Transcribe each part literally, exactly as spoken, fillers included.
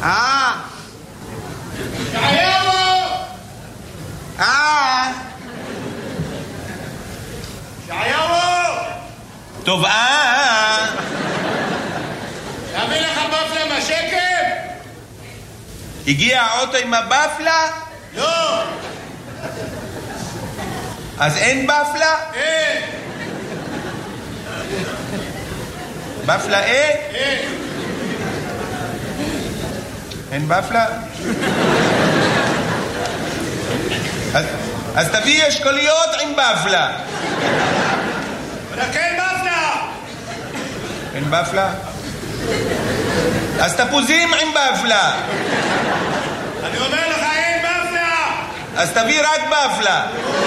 אה? יעיירו! אה? יעיירו! טוב, אה? תביא לך בפלה מהשקם? הגיע האוטו עם הבפלה? לא! אז אין בפלה? אין! בפלה אין? אין! אין בפלה? אז, אז תביא אשכוליות עם בפלה. רק אין בפלה! אין בפלה? אז תפוזים עם בפלה. אני אומר לך אין בפלה! אז תביא רק בפלה.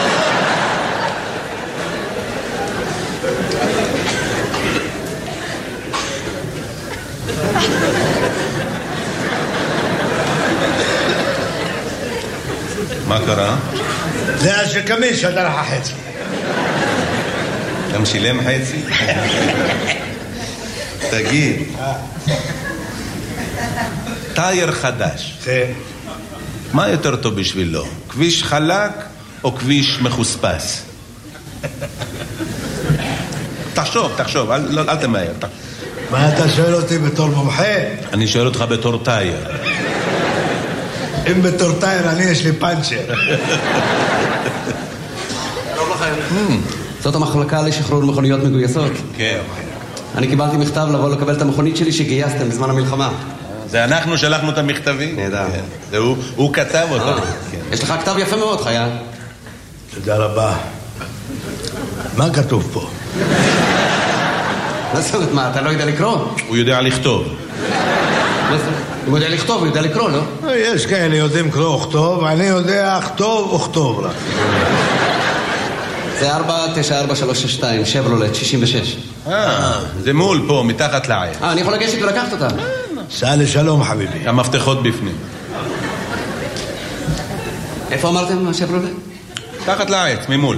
מה קרה? זה השקמי שדר לך חצי. אתה משילם חצי? תגיד, טייר חדש, כן. מה יותר טוב בשבילו? כביש חלק או כביש מחוספס? תחשוב, תחשוב, אל, לא, אל תמהר. מה אתה שואל אותי בתור מומחה? אני שואל אותך בתור טייר. אם בתור טייר אני יש לי פאנצ'ר. שלום לכם. זאת המחלקה לשחרור מכוניות מגויסות. כן. אני קיבלתי מכתב לבוא לקבל את המכונית שלי שגייסתם בזמן המלחמה. זה אנחנו שלחנו את המכתבים? נהדר. זה הוא, הוא כתב אותו. יש לך כתב יפה מאוד, חייל. תודה רבה. מה כתוב פה? מה זאת אומרת, מה, אתה לא יודע לקרוא? הוא יודע לכתוב. אם הוא יודע לכתוב, הוא יודע לקרוא, לא? יש כאלה יודעים קרוא וכתוב, אני יודע כתוב וכתוב רק. זה ארבע תשע ארבע שלוש שש שתיים, שברולט, שישים ושש. אה, זה מול פה, מתחת לעיר. אה, אני יכול לגשת ולקחת אותה. סע לשלום חביבי. המפתחות בפנים. איפה אמרתם, השברולט? מתחת לעץ, ממול.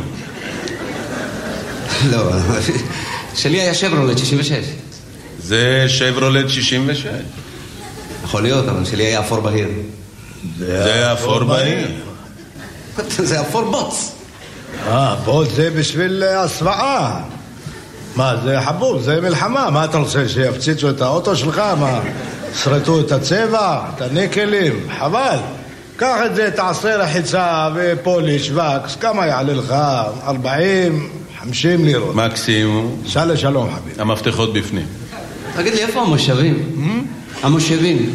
לא, שלי היה שברולט, שישים ושש. זה שברולט שישים ושש. יכול להיות, אבל שלי היה אפור בהיר. זה אפור בהיר. זה אפור בוץ. אה, בוץ זה בשביל הסוואה. מה, זה חבוב, זה מלחמה. מה אתה רוצה, שיפציצו את האוטו שלך? מה, שרטו את הצבע, את הניקלים? חבל. קח את זה, תעשה רחיצה ופוליש, וקס, כמה יעלה לך? ארבעים, חמישים לירות. מקסימום. סע לשלום חביבי. המפתחות בפנים. תגיד לי, איפה המושבים? המושבים.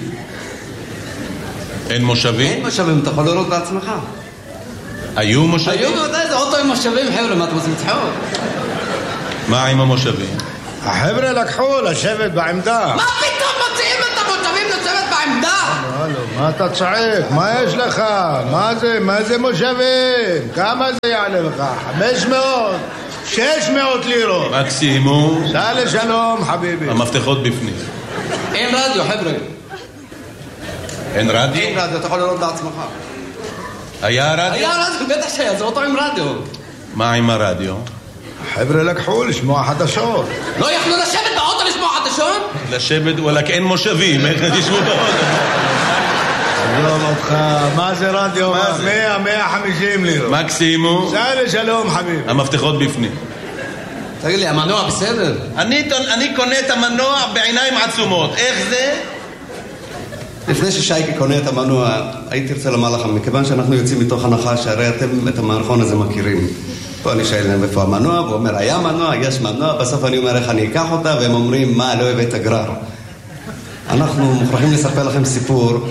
אין מושבים? אין מושבים, אתה יכול לראות בעצמך. היו מושבים? היו בוודאי, זה אוטו עם מושבים, חבר'ה, מה אתם עושים צחוק? מה עם המושבים? החבר'ה לקחו לשבת בעמדה. מה פתאום מוציאים את המושבים לשבת בעמדה? הלו, מה אתה צועק? מה יש לך? מה זה? מה זה מושבים? כמה זה יעלה לך? חמש מאות? שש מאות לירות. מקסימום. סע לשלום חביבי. המפתחות בפנים. אין רדיו, חבר'ה. אין רדיו? אין רדיו, אתה יכול לראות בעצמך. היה רדיו? היה רדיו, בטח שהיה, זה אוטו עם רדיו. מה עם הרדיו? החבר'ה לקחו לשמוע חדשות. לא יכלו לשבת באוטו לשמוע חדשות? לשבת, וואלק אין מושבים, איך תשבו באוטו? עזוב אותך, מה זה רדיו? מה זה? מאה, מאה חמישים לירות. מקסימום. סע לשלום חביבי. המפתחות בפנים. תגיד לי, המנוע בסדר? אני, אני קונה את המנוע בעיניים עצומות. איך זה? לפני ששייקי קונה את המנוע, הייתי רוצה לומר לכם, מכיוון שאנחנו יוצאים מתוך הנחה שהרי אתם את המערכון הזה מכירים. פה אני שואל להם איפה המנוע, והוא אומר, היה מנוע, יש מנוע, בסוף אני אומר איך אני אקח אותה, והם אומרים, מה, לא הבאת גרר. אנחנו מוכרחים לספר לכם סיפור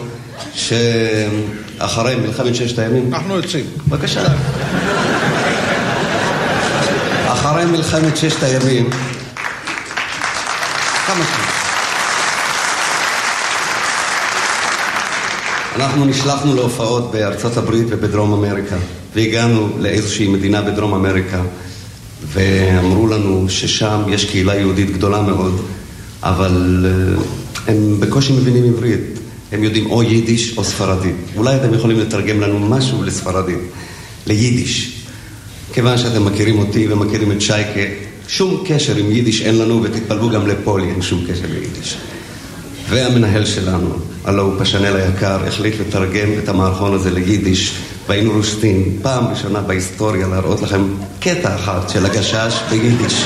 שאחרי מלחמת ששת הימים... אנחנו יוצאים. בבקשה. אחרי מלחמת ששת הימים... כמה שנים? אנחנו נשלחנו להופעות בארצות הברית ובדרום אמריקה, והגענו לאיזושהי מדינה בדרום אמריקה, ואמרו לנו ששם יש קהילה יהודית גדולה מאוד, אבל הם בקושי מבינים עברית. הם יודעים או יידיש או ספרדית. אולי אתם יכולים לתרגם לנו משהו לספרדית, ליידיש. כיוון שאתם מכירים אותי ומכירים את שייקה, שום קשר עם יידיש אין לנו, ותתפלבו גם לפולי, אין שום קשר ליידיש. והמנהל שלנו, הלא הוא פשנל היקר, החליט לתרגם את המערכון הזה ליידיש, והיינו רושטים פעם ראשונה בהיסטוריה להראות לכם קטע אחד של הגשש ביידיש.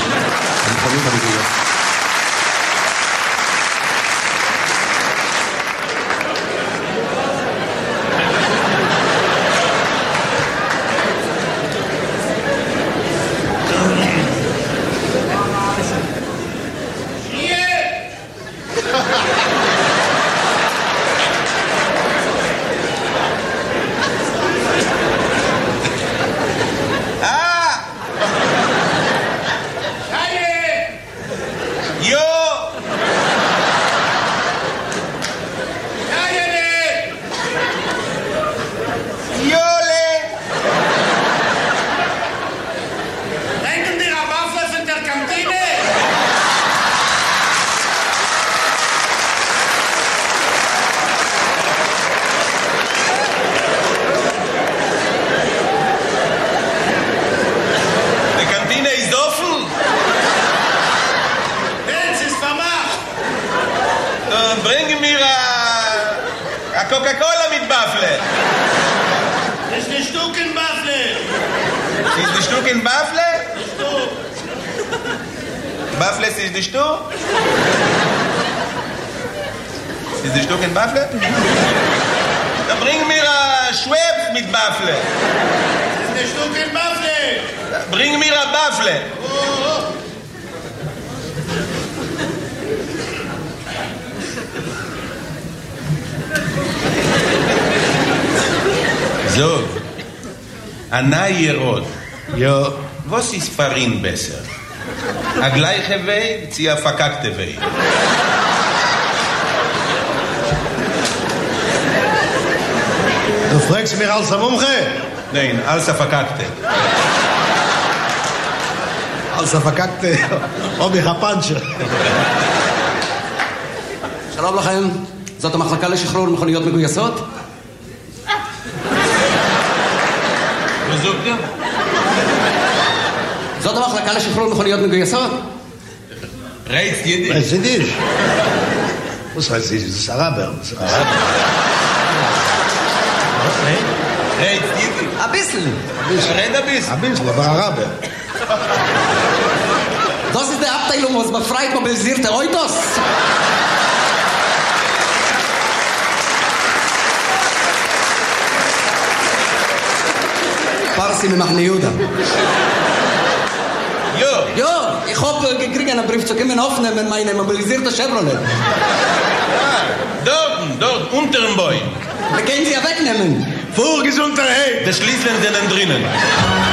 Zog, Anna Yerod. Jo. Was ist Farin besser? A gleiche Weg, sie a verkackte Weg. Du fragst mir als Mumche? Nein, als a verkackte. Als a verkackte, ob ich a Pancher. שלום לכם, זאת המחלקה לשחרור מכוניות מגויסות? זאת המחלקה לשחרור מכוניות מגויסות? רייץ יידיש. רייץ יידיש. Was heißt יידיש? Das ist Araber. רייץ יידיש. A bisschen. Red ein bisschen. Ein bisschen, aber Araber. Das ist die Abteilung, was befreit mobilisierte Autos. Parsi ממחנה יהודה. Jo. Jo, ich hoffe, ich kriege einen Brief zu kommen aufnehmen, meine mobilisierte Chevrolet. Dort, dort, unter dem Bäum. Wir können sie ja wegnehmen. Vorgesundheit. Die Schließlen sind drinnen.